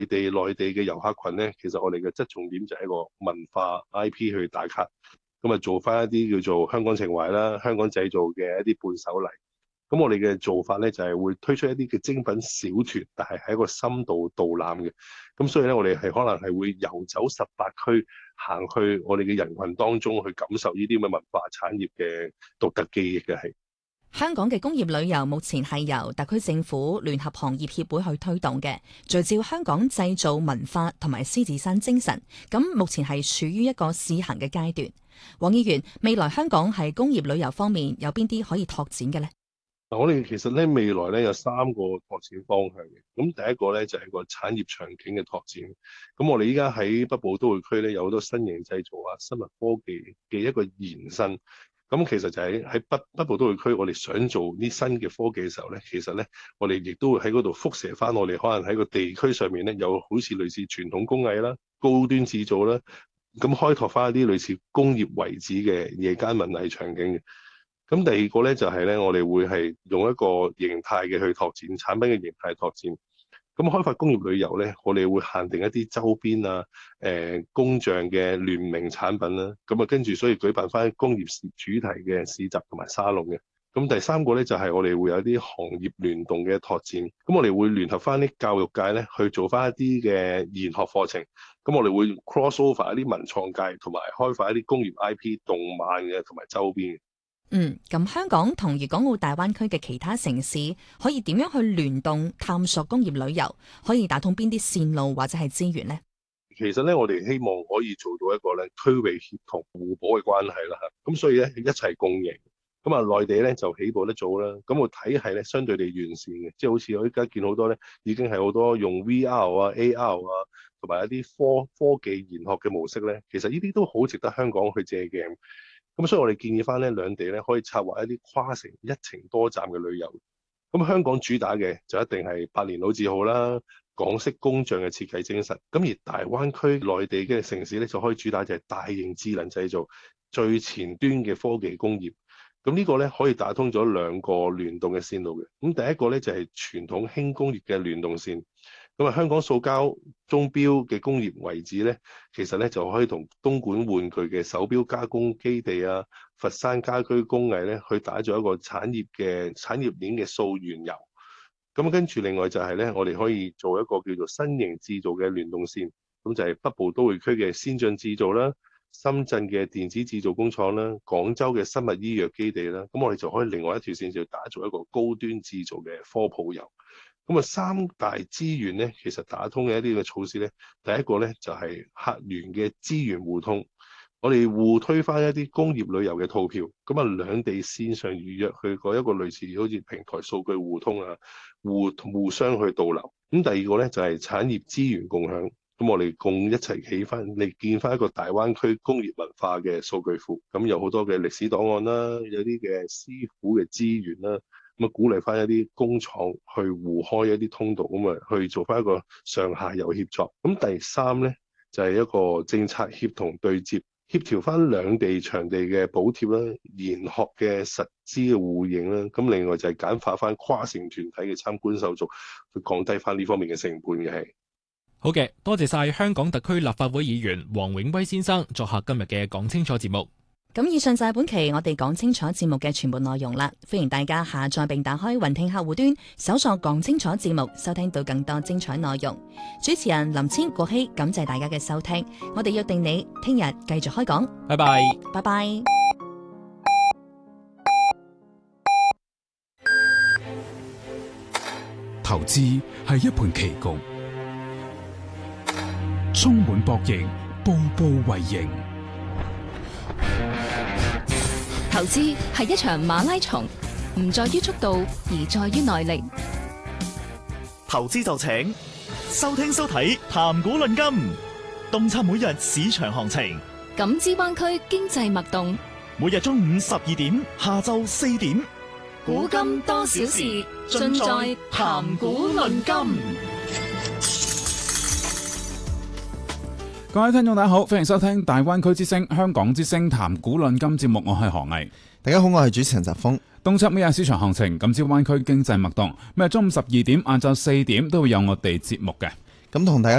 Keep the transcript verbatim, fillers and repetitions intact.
地內地嘅遊客群咧，其實我哋嘅側重點就係一個文化 I P 去打卡，咁啊做翻一啲叫做香港情懷啦、香港製造嘅一啲伴手禮。咁我哋嘅做法咧就係、是、會推出一啲嘅精品小團，但係係一個深度導覽嘅。咁所以咧，我哋係可能係會遊走十八區，行去我哋嘅人群當中去感受呢啲咁嘅文化產業嘅獨特記憶嘅係。 香港嘅工業旅遊目前係由特區政府聯合行業協會去推動嘅，聚焦香港製造文化同埋獅子山精神。咁目前係處於一個試行嘅階段。黃議員，未來香港係工業旅遊方面有邊啲可以拓展嘅呢？ 我哋其實咧未來咧有三個拓展方向嘅。咁第一個咧就係、是、個產業場景嘅拓展。咁我哋依家喺北部都會區咧有好多新型製造啊、生物科技嘅一個延伸。咁其實就係喺北北部都會區，我哋想做啲新嘅科技嘅時候咧，其實咧我哋亦都會喺嗰度輻射翻我哋可能喺個地區上面咧有好似類似傳統工藝啦、高端製造啦，咁開拓翻一啲類似工業遺址嘅夜間文藝場景嘅。咁第二個咧就係咧，我哋會係用一個形態嘅去拓展產品嘅形態拓展。咁開發工業旅遊咧，我哋會限定一啲周邊啊、誒、呃、工匠嘅聯名產品啦。咁啊，跟住所以舉辦翻工業主題嘅市集同埋沙龍嘅。咁第三個咧就係、是、我哋會有啲行業聯動嘅拓展。咁我哋會聯合翻啲教育界咧去做翻一啲嘅研學課程。咁我哋會 cross over 一啲文創界同埋開發一啲工業 I P 動漫嘅同埋周邊。 嗯，咁香港同粵港澳大灣區嘅其他城市可以點樣去聯動探索工業旅遊？可以打通邊啲線路或者係資源呢？ 其實咧，我哋希望可以做到一個咧區域協同互補嘅關係啦嚇。咁所以咧一齊共贏。咁啊，內地咧就起步得早啦。咁個體系咧相對地完善嘅，即係好似我依家見好多咧已經係好多用 V R 啊、A R 啊同埋一啲科科技研學嘅模式咧，其實呢啲都好值得香港去借鏡。咁所以我哋建議翻咧兩地咧可以策劃一啲跨城一程多站嘅旅遊。咁香港主打嘅就一定係百年老字號啦、港式工匠嘅設計精神。咁而大灣區內地嘅城市咧就可以主打就係大型智能製造、最前端嘅科技工業。咁呢個咧可以打通咗兩個聯動嘅線路嘅。咁第一個咧就係傳統輕工業嘅聯動線。咁啊，香港塑膠鐘錶嘅工業遺址咧，其實咧就可以同東莞玩具嘅手錶加工基地啊、佛山家居工藝咧，去打造一個產業嘅產業鏈嘅溯源遊。咁跟住另外就係咧，我哋可以做一個叫做新型製造嘅聯動線。咁就係北部都會區嘅先進製造啦、深圳嘅電子製造工廠啦、廣州嘅生物醫藥基地啦。咁我哋就可以另外一條線就打造一個高端製造嘅科普遊。咁啊，三大資源咧，其實打通嘅一啲嘅措施咧，第一個咧就係、是、客源嘅資源互通，我哋互推翻一啲工業旅遊嘅套票，咁啊兩地線上預約去過一個類似好似平台數據互通啊，互互相去導流。咁第二個咧就係、是、產業資源共享，咁我哋共一齊起翻嚟建翻一個大灣區工業文化嘅數據庫，咁有好多嘅歷史檔案啦，有啲嘅師傅嘅資源啦。咁啊，鼓勵翻一啲工廠去互開一啲通道，咁啊去做翻一個上下游協作。咁第三咧就係、是、一個政策協同對接，協調翻兩地場地嘅補貼啦、研學嘅實資嘅互認啦。咁另外就係簡化翻跨城團體嘅參觀手續，去降低翻呢方面嘅成本嘅係。 好嘅，多謝晒香港特區立法會議員黃永威先生作客今日嘅講清楚節目。 咁以上就係本期我哋講清楚節目嘅全部內容啦，歡迎大家下載並打開雲聽客戶端，搜索講清楚節目，收聽到更多精彩內容。主持人林千國希，感謝大家嘅收聽，我哋約定你聽日繼續開講， 拜拜， 拜拜。 投資係一盤棋局，充滿博弈，步步為營。 投資係一場馬拉松，唔在於速度，而在於耐力。 投資就請收聽收睇談股論金，洞察每日市場行情， 感知灣區經濟脈動。 每日中午十二點，下晝四點， 古今多少事，盡在談股論金。 各位聽眾大家好，歡迎收聽大灣區之聲、香港之聲談股論金節目，我係何毅。 大家好，我係主持人澤峰。 洞察每日市場行情，感知灣區經濟脈動。每日中午十二點、晏晝四點都會有我哋節目嘅。 咁同大家